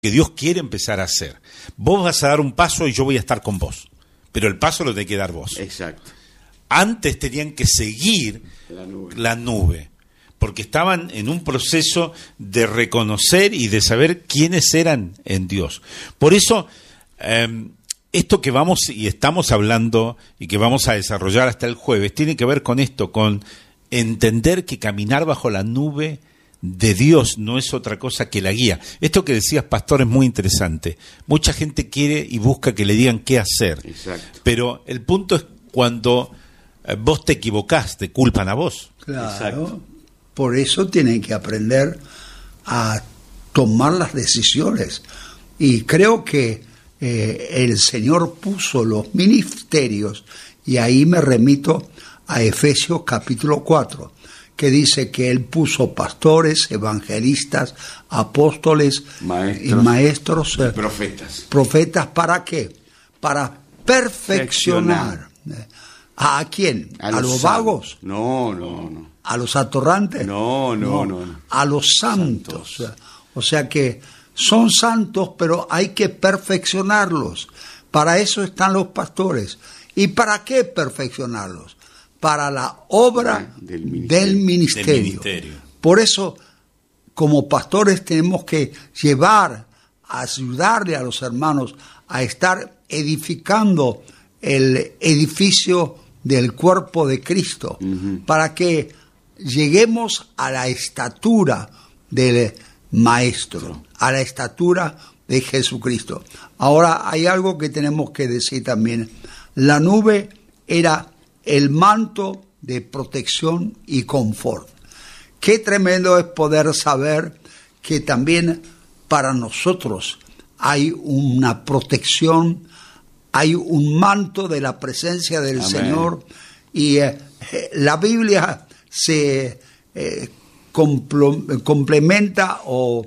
que Dios quiere empezar a hacer. Vos vas a dar un paso y yo voy a estar con vos, pero el paso lo tenés que dar vos. Exacto. Antes tenían que seguir la nube, porque estaban en un proceso de reconocer y de saber quiénes eran en Dios. Por eso, esto que vamos y estamos hablando y que vamos a desarrollar hasta el jueves, tiene que ver con esto, con entender que caminar bajo la nube de Dios no es otra cosa que la guía. Esto que decías, pastor, es muy interesante. Mucha gente quiere y busca que le digan qué hacer. Exacto. Pero el punto es cuando vos te equivocás, te culpan a vos. Claro. Exacto. Por eso tienen que aprender a tomar las decisiones. Y creo que el Señor puso los ministerios, y ahí me remito a Efesios capítulo 4, que dice que Él puso pastores, evangelistas, apóstoles, maestros y profetas. ¿Profetas para qué? Para perfeccionar. ¿A quién? ¿A los vagos? No. ¿A los atorrantes? No. A los santos. O sea que son santos, pero hay que perfeccionarlos. Para eso están los pastores. ¿Y para qué perfeccionarlos? Para la obra del ministerio. Por eso, como pastores, tenemos que ayudarle a los hermanos a estar edificando el edificio del cuerpo de Cristo, para que lleguemos a la estatura del Maestro, a la estatura de Jesucristo. Ahora, hay algo que tenemos que decir también. La nube era el manto de protección y confort. Qué tremendo es poder saber que también para nosotros hay una protección, hay un manto de la presencia del Amén. Señor, y la Biblia se complementa o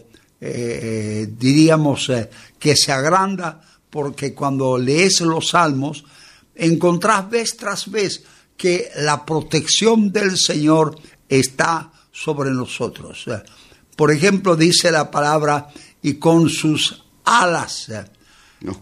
diríamos que se agranda, porque cuando lees los Salmos encontrás vez tras vez que la protección del Señor está sobre nosotros. Por ejemplo, dice la palabra, y con sus alas nos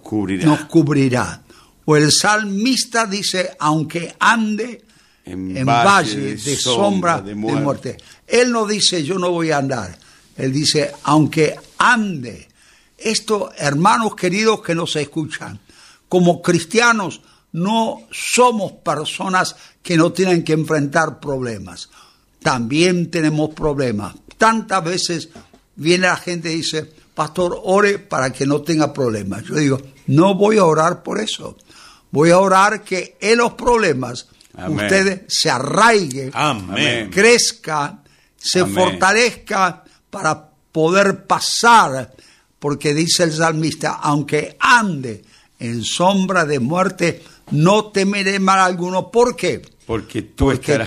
cubrirá. O el salmista dice, aunque ande en valle de sombra de muerte. Él no dice, yo no voy a andar. Él dice, aunque ande. Esto, hermanos queridos que nos escuchan, como cristianos, no somos personas que no tienen que enfrentar problemas. También tenemos problemas. Tantas veces viene la gente y dice, pastor, ore para que no tenga problemas. Yo digo, no voy a orar por eso. Voy a orar que en los problemas Amén. Ustedes se arraiguen, Amén. Crezca, se Amén. Fortalezca para poder pasar, porque dice el salmista, aunque ande en sombra de muerte, no temeré mal alguno. ¿Por qué? Porque tú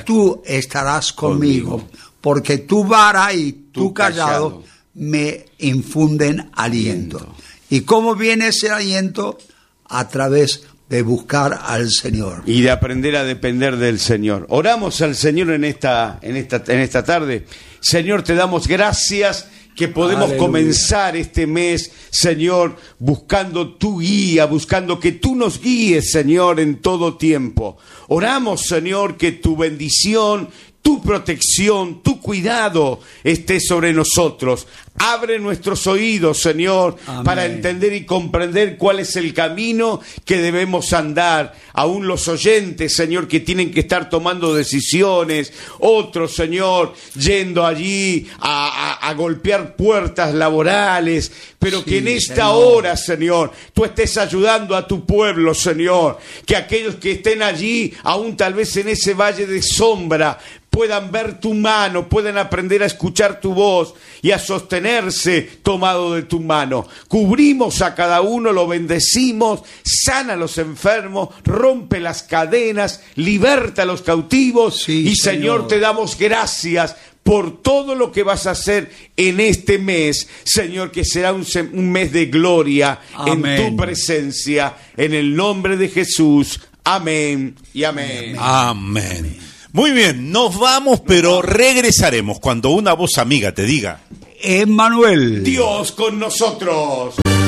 estarás conmigo. Porque tu vara y tu callado me infunden aliento. ¿Y cómo viene ese aliento? A través de buscar al Señor. Y de aprender a depender del Señor. Oramos al Señor en esta tarde. Señor, te damos gracias que podemos Aleluya. Comenzar este mes, Señor, buscando tu guía, buscando que tú nos guíes, Señor, en todo tiempo. Oramos, Señor, que tu bendición, tu protección, tu cuidado esté sobre nosotros. Abre nuestros oídos, Señor, Amén. Para entender y comprender cuál es el camino que debemos andar. Aún los oyentes, Señor, que tienen que estar tomando decisiones. Otros, Señor, yendo allí a golpear puertas laborales. Pero sí, que en esta Señor. Hora, Señor, tú estés ayudando a tu pueblo, Señor. Que aquellos que estén allí, aún tal vez en ese valle de sombra, puedan ver tu mano, puedan aprender a escuchar tu voz y a sostenerse tomado de tu mano. Cubrimos a cada uno, lo bendecimos, sana a los enfermos, rompe las cadenas, liberta a los cautivos. Sí, y Señor, te damos gracias por todo lo que vas a hacer en este mes, Señor, que será un mes de gloria Amén. En tu presencia, en el nombre de Jesús. Amén y amén. Amén. Muy bien, nos vamos, pero regresaremos cuando una voz amiga te diga: Emmanuel. Dios con nosotros.